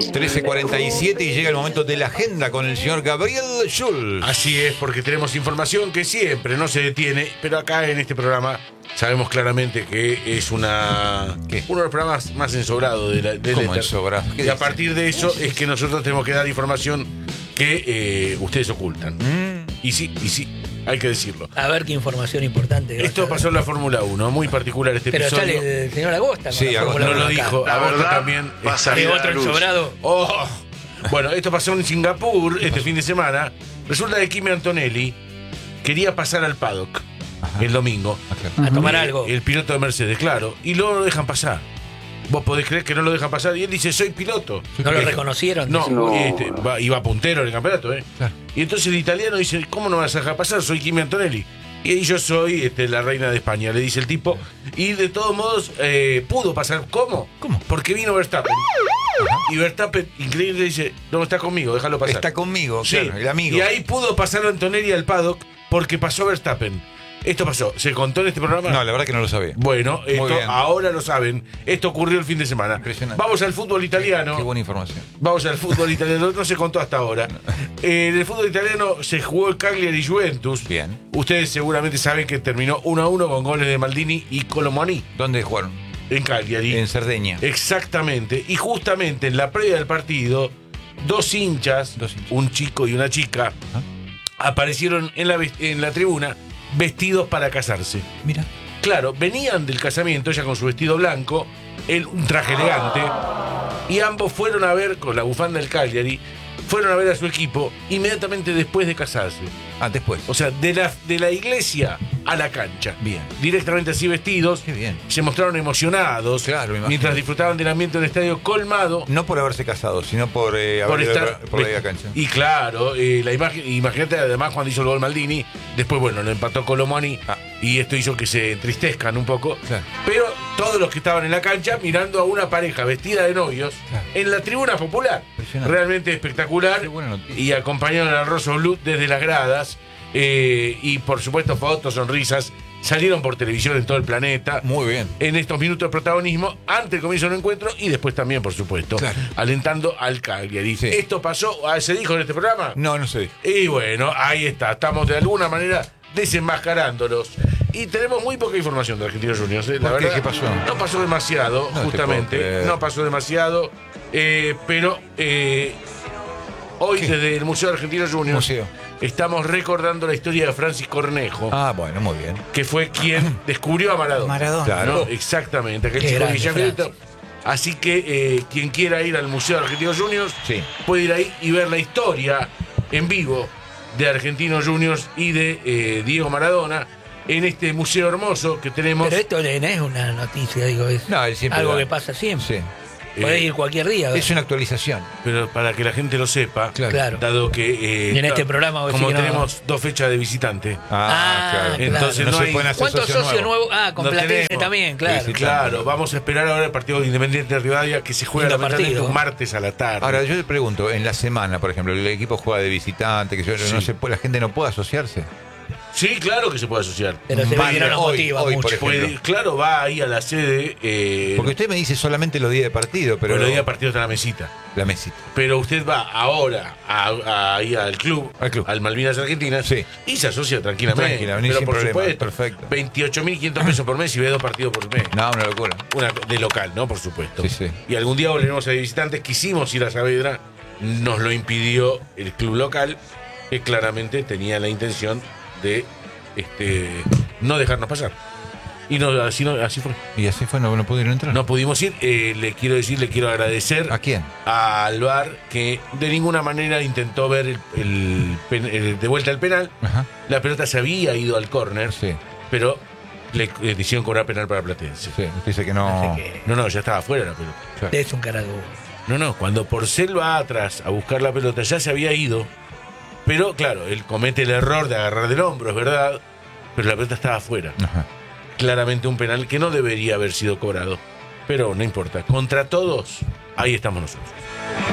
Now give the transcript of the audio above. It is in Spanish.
13:47 y llega el momento de la agenda con el señor Gabriel Schulz. Así es, porque tenemos información que siempre no se detiene, pero acá en este programa sabemos claramente que es uno de los programas más ensobrados del ¿Cómo éter. ensobrado? Y a partir de eso es que nosotros tenemos que dar información que ustedes ocultan. Y sí, hay que decirlo. A ver qué información importante. Esto pasó en la Fórmula 1, muy particular este pero episodio. Sale el señor Agosta. Sí, Agosta No lo dijo, La Agosta verdad también. va a salir a otro la luz. ensobrado. Oh. Bueno, esto pasó en Singapur este fin de semana. Resulta que Kimi Antonelli quería pasar al paddock el domingo. A tomar algo. El piloto de Mercedes, claro. Y luego lo dejan pasar. Vos podés creer que no lo dejan pasar. Y él dice, soy piloto. ¿No lo reconocieron? No, No. iba puntero en el campeonato, ¿eh? Claro. Y entonces el italiano dice, ¿cómo no me vas a dejar pasar? Soy Kimi Antonelli. Y yo soy la reina de España, le dice el tipo. Y de todos modos, pudo pasar. ¿Cómo? Porque vino Verstappen. Y Verstappen, increíble, dice, no, está conmigo, déjalo pasar. Está conmigo, Sí. claro, el amigo. Y ahí pudo pasar Antonelli al paddock porque pasó Verstappen. Esto pasó, ¿se contó en este programa? No, la verdad que no lo sabía. Bueno, esto bien. ahora lo saben. Esto ocurrió el fin de semana. Impresionante. Vamos al fútbol italiano. Qué buena información. Vamos al fútbol italiano, no se contó hasta ahora. En el fútbol italiano se jugó el Cagliari Juventus. Bien. Ustedes seguramente saben que terminó 1-1 con goles de Maldini y Colomani ¿Dónde jugaron? en Cagliari. En Cerdeña. Exactamente. Y justamente en la previa del partido, dos hinchas, un chico y una chica, aparecieron en la tribuna vestidos para casarse. Mira. Claro, venían del casamiento, ella con su vestido blanco, él un traje elegante, y ambos fueron a ver, con la bufanda del Cagliari, fueron a ver a su equipo inmediatamente después de casarse. Después. O sea, de la iglesia a la cancha. Bien. Directamente así vestidos. Qué bien. Se mostraron emocionados. Claro, me imagino. mientras disfrutaban del ambiente de un estadio colmado. No por haberse casado, sino por haber ido por la cancha. Y claro, la imagen, imagínate además cuando hizo el gol Maldini, después bueno, lo empató Colomani y esto hizo que se entristezcan un poco. Claro. Pero todos los que estaban en la cancha mirando a una pareja vestida de novios en la tribuna popular. Realmente espectacular. Qué buena noticia. Y acompañaron al Rosso Blue desde las gradas. Y por supuesto fotos, sonrisas. Salieron por televisión en todo el planeta. Muy bien. En estos minutos de protagonismo, antes del comienzo del encuentro y después también, por supuesto, alentando al Cagliari. Sí. ¿Esto pasó? ¿Se dijo en este programa? No sé. Y bueno, ahí está. Estamos de alguna manera desenmascarándolos. Y tenemos muy poca información de Argentinos Juniors. La ¿Por qué? verdad, ¿Qué pasó? No pasó demasiado, No te justamente. puedo creer. No pasó demasiado. Pero hoy desde el Museo de Argentinos Juniors estamos recordando la historia de Francis Cornejo. Bueno, muy bien. Que fue quien descubrió a Maradona. Maradona. Claro. ¿No? Exactamente, aquel Qué chico de grande, Villafielto. Francis. Así que quien quiera ir al Museo de Argentinos Juniors puede ir ahí y ver la historia en vivo de Argentinos Juniors y de Diego Maradona en este museo hermoso que tenemos. Pero esto no es una noticia, digo, es No, él siempre algo da. que pasa siempre. Sí. Podés ir cualquier día. Es una actualización. Pero para que la gente lo sepa, Claro. dado que Y en este programa vos como decís que no. tenemos dos fechas de visitante. Claro. Entonces no no se hay- pueden hacer ¿Cuántos socios nuevos? Con No Platense tenemos. también, claro. Sí, Claro, vamos a esperar ahora el partido de Independiente de Rivadavia que se juega Lindo lamentablemente partido. un martes a la tarde. Ahora, yo te pregunto, en la semana, por ejemplo, el equipo juega de visitante, que no se puede, la gente no puede asociarse. Sí, claro que se puede asociar. Pero se ve que no nos Hoy, motiva por mucho. ejemplo. Claro, va ahí a la sede. Porque usted me dice solamente los días de partido, pero Los días de partido está en la mesita. la mesita. Pero usted va ahora ahí al club, al Malvinas Argentinas, y se asocia tranquilamente. Tranquila, pero sin por problema, supuesto, perfecto. 28.500 pesos por mes y ve 2 partidos por mes. No, una locura. De local, ¿no? Por supuesto. Sí, sí. Y algún día volveremos a ir visitantes. Quisimos ir a Saavedra, nos lo impidió el club local, que claramente tenía la intención de no dejarnos pasar. Y así fue. Y así fue, no pudieron entrar. No pudimos ir. Le quiero agradecer. ¿A quién? A Alvar, que de ninguna manera intentó ver de vuelta el penal. Ajá. La pelota se había ido al córner, Sí. pero le hicieron cobrar penal para Platense. Sí, usted dice que no. Así que No, ya estaba fuera la pelota. es un carajo. No, cuando Porcel va atrás a buscar la pelota ya se había ido, pero claro, él comete el error de agarrar del hombro, es verdad, pero la pelota estaba afuera. Ajá. Claramente un penal que no debería haber sido cobrado, pero no importa. Contra todos, ahí estamos nosotros.